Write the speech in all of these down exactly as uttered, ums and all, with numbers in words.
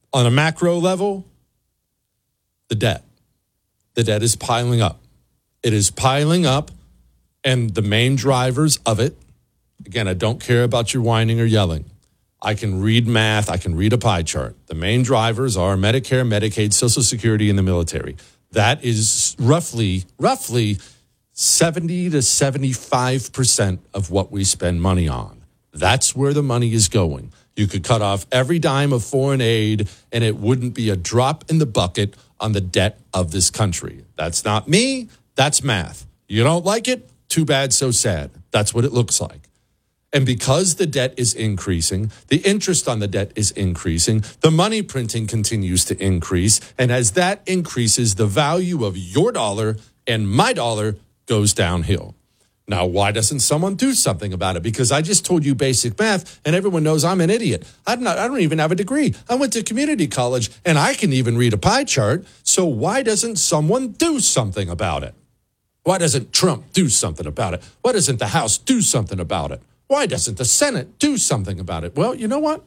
On a macro level, the debt. The debt is piling up. It is piling up, and the main drivers of it, again, I don't care about your whining or yelling. I can read math. I can read a pie chart. The main drivers are Medicare, Medicaid, Social Security, and the military. That is roughly, roughly seventy to seventy-five percent of what we spend money on. That's where the money is going. You could cut off every dime of foreign aid, and it wouldn't be a drop in the bucket on the debt of this country. That's not me. That's math. You don't like it? Too bad, so sad. That's what it looks like. And because the debt is increasing, the interest on the debt is increasing, the money printing continues to increase. And as that increases, the value of your dollar and my dollar goes downhill. Now, why doesn't someone do something about it? Because I just told you basic math, and everyone knows I'm an idiot. I'm not, I don't even have a degree. I went to community college, and I can even read a pie chart. So why doesn't someone do something about it? Why doesn't Trump do something about it? Why doesn't the House do something about it? Why doesn't the Senate do something about it? Well, you know what?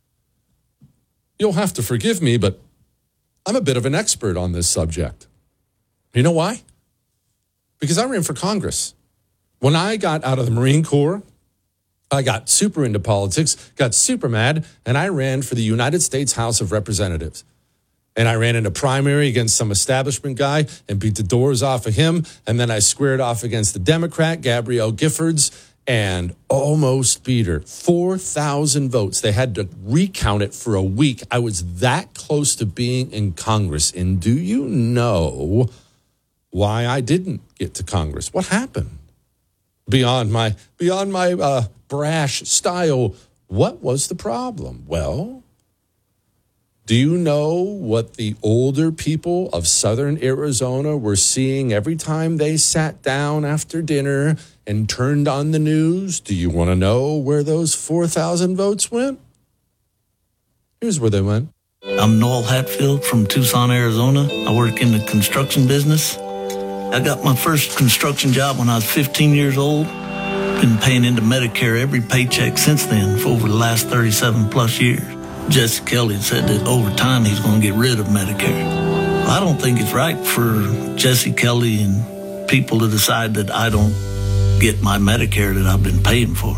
You'll have to forgive me, but I'm a bit of an expert on this subject. You know why? Because I ran for Congress. When I got out of the Marine Corps, I got super into politics, got super mad, and I ran for the United States House of Representatives. And I ran in a primary against some establishment guy and beat the doors off of him. And then I squared off against the Democrat, Gabrielle Giffords, and almost beat her. four thousand votes. They had to recount it for a week. I was that close to being in Congress. And do you know why I didn't get to Congress? What happened? Beyond my beyond my uh, brash style, what was the problem? Well, do you know what the older people of southern Arizona were seeing every time they sat down after dinner and turned on the news? Do you want to know where those four thousand votes went? Here's where they went. I'm Noel Hatfield from Tucson, Arizona. I work in the construction business. I got my first construction job when I was fifteen years old. Been paying into Medicare every paycheck since then for over the last thirty-seven plus years. Jesse Kelly said that over time he's going to get rid of Medicare. I don't think it's right for Jesse Kelly and people to decide that I don't get my Medicare that I've been paying for.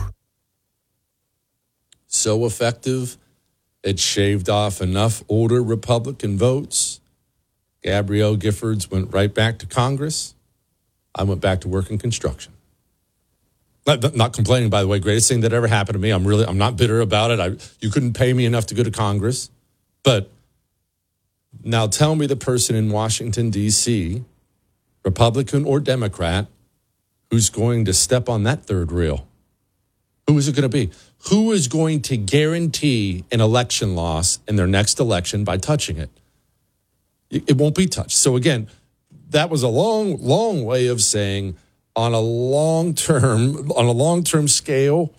So effective, it shaved off enough older Republican votes. Gabrielle Giffords went right back to Congress. I went back to work in construction. Not, not complaining, by the way. Greatest thing that ever happened to me. I'm really, I'm not bitter about it. I, you couldn't pay me enough to go to Congress. But now tell me the person in Washington, D C, Republican or Democrat, who's going to step on that third rail. Who is it going to be? Who is going to guarantee an election loss in their next election by touching it? It won't be touched. So again, that was a long, long way of saying on a long-term, on a long-term scale,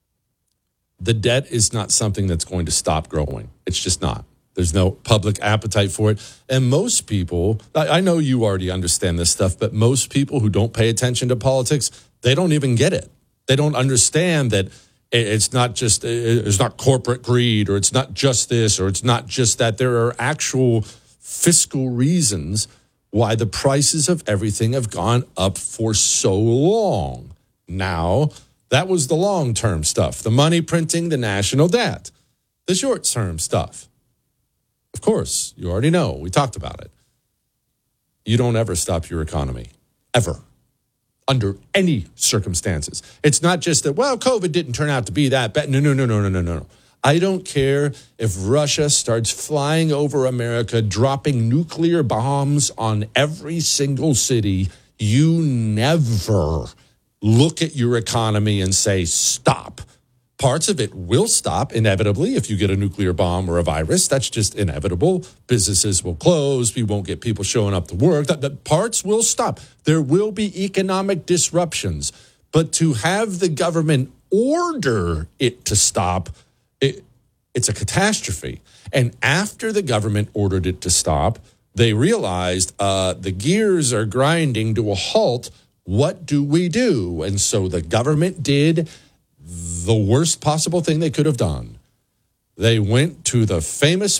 the debt is not something that's going to stop growing. It's just not. There's no public appetite for it. And most people, I know you already understand this stuff, but most people who don't pay attention to politics, they don't even get it. They don't understand that it's not just, it's not corporate greed, or it's not just this, or it's not just that. There are actual fiscal reasons why the prices of everything have gone up for so long. Now, that was the long-term stuff, the money printing, the national debt. The short-term stuff, of course, you already know. We talked about it. You don't ever stop your economy, ever, under any circumstances. It's not just that, well, COVID didn't turn out to be that bad. No, no, no, no, no, no, no. I don't care if Russia starts flying over America, dropping nuclear bombs on every single city. You never look at your economy and say, stop. Parts of it will stop inevitably if you get a nuclear bomb or a virus. That's just inevitable. Businesses will close. We won't get people showing up to work. The, the parts will stop. There will be economic disruptions. But to have the government order it to stop, It, it's a catastrophe. And after the government ordered it to stop, they realized uh, the gears are grinding to a halt. What do we do? And so the government did the worst possible thing they could have done. They went to the famous